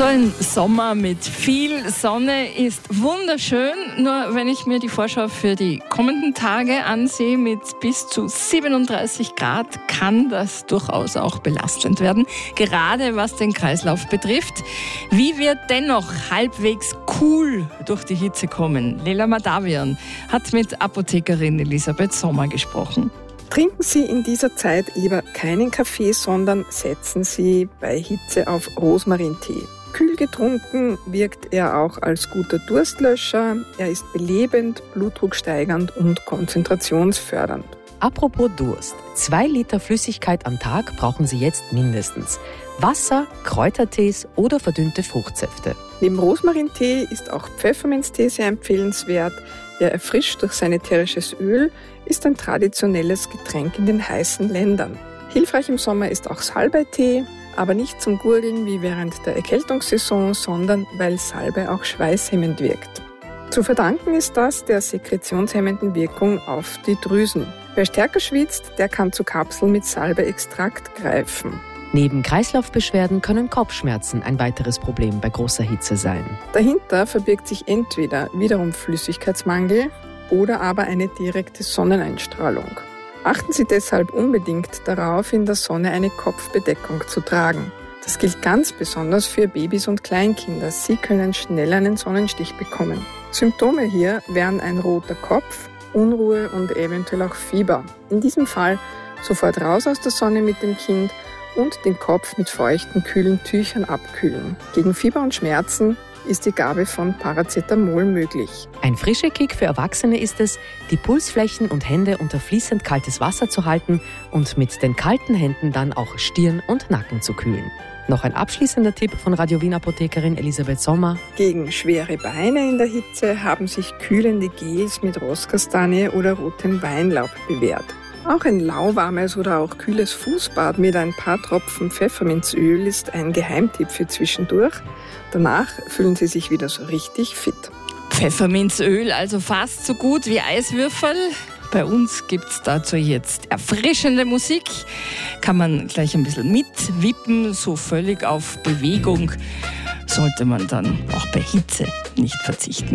So ein Sommer mit viel Sonne ist wunderschön, nur wenn ich mir die Vorschau für die kommenden Tage ansehe mit bis zu 37 Grad, kann das durchaus auch belastend werden, gerade was den Kreislauf betrifft. Wie wir dennoch halbwegs cool durch die Hitze kommen? Leila Madavian hat mit Apothekerin Elisabeth Sommer gesprochen. Trinken Sie in dieser Zeit lieber keinen Kaffee, sondern setzen Sie bei Hitze auf Rosmarintee. Kühl getrunken wirkt er auch als guter Durstlöscher. Er ist belebend, blutdrucksteigernd und konzentrationsfördernd. Apropos Durst. 2 Liter Flüssigkeit am Tag brauchen Sie jetzt mindestens. Wasser, Kräutertees oder verdünnte Fruchtsäfte. Neben Rosmarintee ist auch Pfefferminztee sehr empfehlenswert. Er erfrischt durch sein ätherisches Öl, ist ein traditionelles Getränk in den heißen Ländern. Hilfreich im Sommer ist auch Salbeitee, aber nicht zum Gurgeln wie während der Erkältungssaison, sondern weil Salbei auch schweißhemmend wirkt. Zu verdanken ist das der sekretionshemmenden Wirkung auf die Drüsen. Wer stärker schwitzt, der kann zu Kapseln mit Salbei-Extrakt greifen. Neben Kreislaufbeschwerden können Kopfschmerzen ein weiteres Problem bei großer Hitze sein. Dahinter verbirgt sich entweder wiederum Flüssigkeitsmangel oder aber eine direkte Sonneneinstrahlung. Achten Sie deshalb unbedingt darauf, in der Sonne eine Kopfbedeckung zu tragen. Das gilt ganz besonders für Babys und Kleinkinder. Sie können schnell einen Sonnenstich bekommen. Symptome hier wären ein roter Kopf, Unruhe und eventuell auch Fieber. In diesem Fall sofort raus aus der Sonne mit dem Kind und den Kopf mit feuchten, kühlen Tüchern abkühlen. Gegen Fieber und Schmerzen ist die Gabe von Paracetamol möglich. Ein frischer Kick für Erwachsene ist es, die Pulsflächen und Hände unter fließend kaltes Wasser zu halten und mit den kalten Händen dann auch Stirn und Nacken zu kühlen. Noch ein abschließender Tipp von Radio Wien Apothekerin Elisabeth Sommer. Gegen schwere Beine in der Hitze haben sich kühlende Gels mit Rosskastanie oder rotem Weinlaub bewährt. Auch ein lauwarmes oder auch kühles Fußbad mit ein paar Tropfen Pfefferminzöl ist ein Geheimtipp für zwischendurch. Danach fühlen Sie sich wieder so richtig fit. Pfefferminzöl, also fast so gut wie Eiswürfel. Bei uns gibt es dazu jetzt erfrischende Musik. Kann man gleich ein bisschen mitwippen, so völlig auf Bewegung sollte man dann auch bei Hitze nicht verzichten.